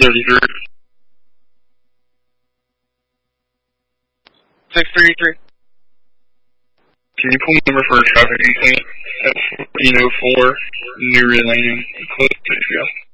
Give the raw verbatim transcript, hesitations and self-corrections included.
thirty-three. six three three. Can you pull number for a traffic complaint at fourteen oh four New Red Lane, close to H B S?